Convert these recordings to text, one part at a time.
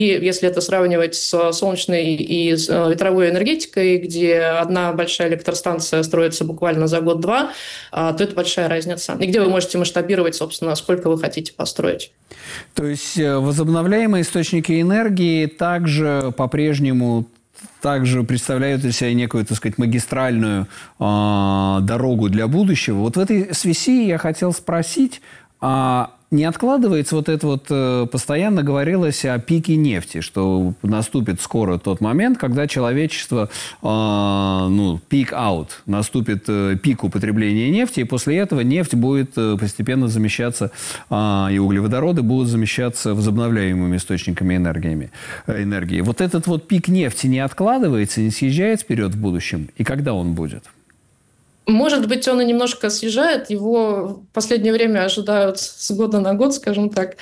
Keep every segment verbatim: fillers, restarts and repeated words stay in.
если это сравнивать с солнечной и ветровой энергетикой, где одна большая электростанция строится буквально за год-два, то это большая разница. И где вы можете масштабировать, собственно, сколько вы хотите построить. То есть возобновляемые источники энергии также по-прежнему также представляют из себя некую, так сказать, магистральную э, дорогу для будущего. Вот в этой связи я хотел спросить, а не откладывается вот это вот, э, постоянно говорилось о пике нефти, что наступит скоро тот момент, когда человечество, э, ну, пик-аут, наступит э, пик употребления нефти, и после этого нефть будет э, постепенно замещаться, э, и углеводороды будут замещаться возобновляемыми источниками энергиями, э, энергии. Вот этот вот пик нефти не откладывается, не съезжает вперед в будущем, и когда он будет? Может быть, он и немножко съезжает. Его в последнее время ожидают с года на год, скажем так.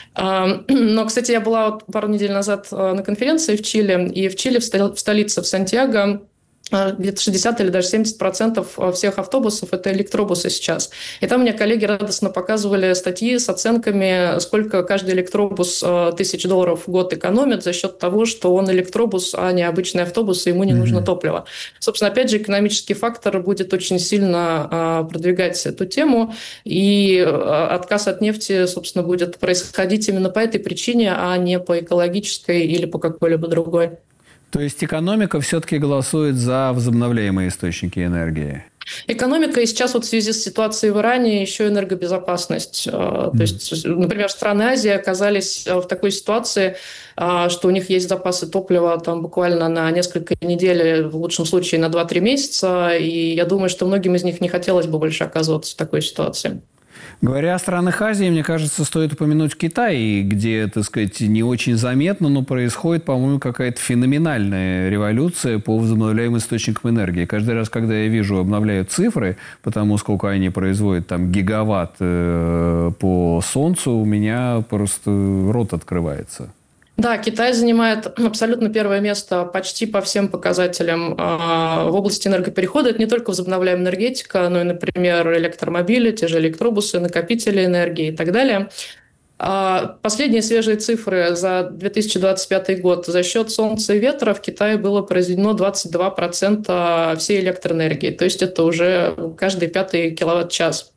Но, кстати, я была вот пару недель назад на конференции в Чили, и в Чили, в столице, в Сантьяго, где-то шестьдесят или даже семьдесят процентов всех автобусов – это электробусы сейчас. И там мне коллеги радостно показывали статьи с оценками, сколько каждый электробус тысяч долларов в год экономит за счет того, что он электробус, а не обычный автобус, и ему не mm-hmm. нужно топливо. Собственно, опять же, экономический фактор будет очень сильно продвигать эту тему, и отказ от нефти, собственно, будет происходить именно по этой причине, а не по экологической или по какой-либо другой. То есть экономика все-таки голосует за возобновляемые источники энергии? Экономика и сейчас вот в связи с ситуацией в Иране еще энергобезопасность. Mm. То есть, например, страны Азии оказались в такой ситуации, что у них есть запасы топлива там буквально на несколько недель, в лучшем случае на два-три месяца. И я думаю, что многим из них не хотелось бы больше оказываться в такой ситуации. Говоря о странах Азии, мне кажется, стоит упомянуть Китай, где, так сказать, не очень заметно, но происходит, по-моему, какая-то феноменальная революция по возобновляемым источникам энергии. Каждый раз, когда я вижу, обновляют цифры, потому сколько они производят, там, гигаватт э, по Солнцу, у меня просто рот открывается. Да, Китай занимает абсолютно первое место почти по всем показателям в области энергоперехода. Это не только возобновляемая энергетика, но и, например, электромобили, те же электробусы, накопители энергии и так далее. Последние свежие цифры за две тысячи двадцать пятый год. За счет солнца и ветра в Китае было произведено двадцать два процента всей электроэнергии. То есть это уже каждый пятый киловатт-час.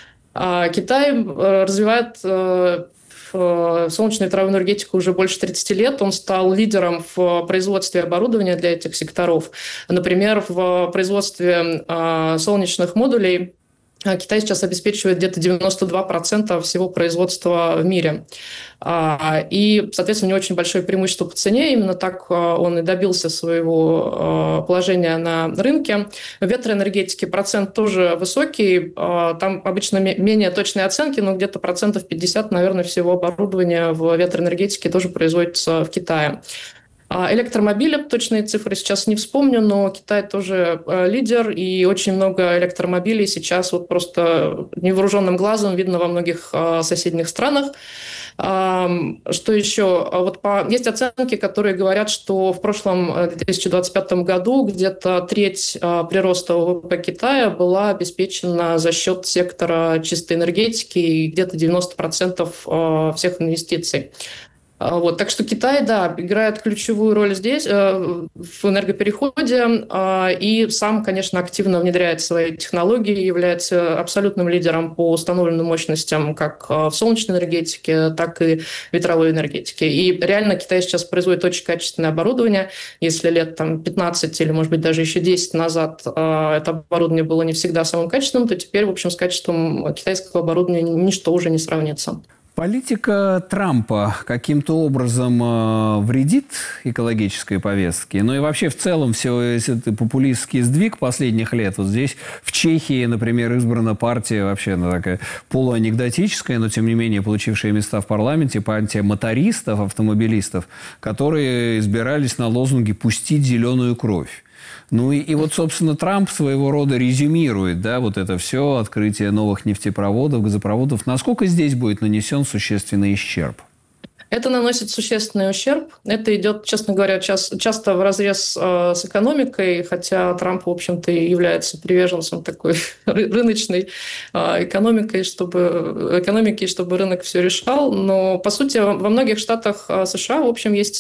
Китай развивает солнечную и ветровую энергетику уже больше тридцати лет. Он стал лидером в производстве оборудования для этих секторов. Например, в производстве солнечных модулей Китай сейчас обеспечивает где-то девяносто два процента всего производства в мире. И, соответственно, у него очень большое преимущество по цене. Именно так он и добился своего положения на рынке. В ветроэнергетике процент тоже высокий. Там обычно менее точные оценки, но где-то процентов пятьдесят, наверное, всего оборудования в ветроэнергетике тоже производится в Китае. Электромобили, точные цифры сейчас не вспомню, но Китай тоже лидер, и очень много электромобилей сейчас вот просто невооруженным глазом видно во многих соседних странах. Что еще? Вот по... Есть оценки, которые говорят, что в прошлом две тысячи двадцать пятом году где-то треть прироста ВВП Китая была обеспечена за счет сектора чистой энергетики и где-то девяносто процентов всех инвестиций. Вот, так что Китай, да, играет ключевую роль здесь, э, в энергопереходе, э, и сам, конечно, активно внедряет свои технологии, является абсолютным лидером по установленным мощностям как в солнечной энергетике, так и ветровой энергетике. И реально Китай сейчас производит очень качественное оборудование. Если лет там, пятнадцать или, может быть, даже еще десять назад э, это оборудование было не всегда самым качественным, то теперь, в общем, с качеством китайского оборудования ничто уже не сравнится. Политика Трампа каким-то образом э, вредит экологической повестке? Ну и вообще в целом все этот популистский сдвиг последних лет. Вот здесь в Чехии, например, избрана партия вообще она такая полуанекдотическая, но тем не менее получившая места в парламенте, партия мотористов, автомобилистов, которые избирались на лозунге «пустить зеленую кровь». Ну и, и вот, собственно, Трамп своего рода резюмирует, да, вот это все, открытие новых нефтепроводов, газопроводов. Насколько здесь будет нанесен существенный ущерб? Это наносит существенный ущерб. Это идет, честно говоря, час, часто вразрез э, с экономикой, хотя Трамп, в общем-то, и является приверженцем такой рыночной э, экономикой, чтобы, экономики, чтобы рынок все решал. Но, по сути, во многих штатах США, в общем, есть